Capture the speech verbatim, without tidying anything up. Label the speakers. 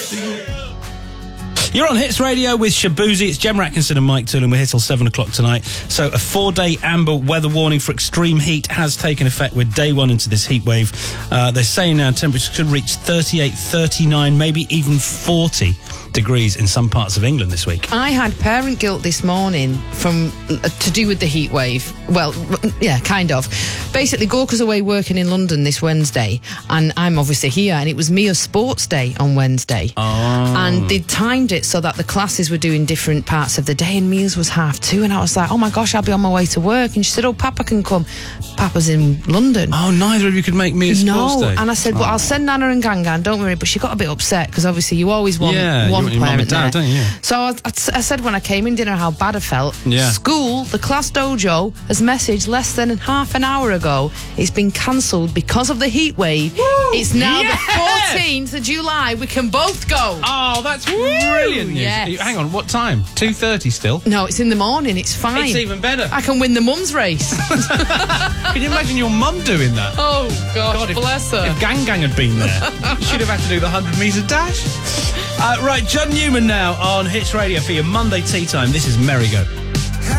Speaker 1: You're on Hits Radio with Shabuzi. It's Gemma Atkinson and Mike Toolin. We're here till seven o'clock tonight. So a four-day amber weather warning for extreme heat has taken effect. We're day one into this heat wave. Uh, they're saying now temperatures could reach thirty-eight, thirty-nine, maybe even forty degrees in some parts of England this week.
Speaker 2: I had parent guilt this morning from uh, to do with the heat wave. Well, yeah, kind of. Basically, Gorka's away working in London this Wednesday, and I'm obviously here, and it was Mia's sports day on Wednesday.
Speaker 1: Oh.
Speaker 2: And they timed it so that the classes were doing different parts of the day, and Mia's was half two, and I was like, oh my gosh, I'll be on my way to work. And she said, oh, Papa can come. Papa's in London.
Speaker 1: Oh, neither of you could make Mia's
Speaker 2: no.
Speaker 1: sports day?
Speaker 2: And I said, well,
Speaker 1: oh.
Speaker 2: I'll send Nana and Gangan, don't worry. But she got a bit upset, because obviously you always want
Speaker 1: yeah,
Speaker 2: one
Speaker 1: you want your mum
Speaker 2: parent
Speaker 1: and dad,
Speaker 2: there.
Speaker 1: don't you?
Speaker 2: So I, I, I said when I came in, didn't know how bad I felt.
Speaker 1: Yeah.
Speaker 2: School, the class dojo, has messaged less than half an hour ago. It's been cancelled because of the heat wave.
Speaker 1: Woo!
Speaker 2: It's now
Speaker 1: Yes!
Speaker 2: the fourteenth of July. We can both go.
Speaker 1: Oh, that's brilliant news.
Speaker 2: Yes.
Speaker 1: Hang on, what time? two thirty still?
Speaker 2: No, it's in the morning. It's fine.
Speaker 1: It's even better.
Speaker 2: I can win the mum's race.
Speaker 1: Can you imagine your mum doing that?
Speaker 2: Oh, gosh,
Speaker 1: God, if,
Speaker 2: bless her.
Speaker 1: If Gang Gang had been there, she'd have had to do the one hundred metre dash. Uh, right, John Newman now on Hits Radio for your Monday tea time. This is Merry Go.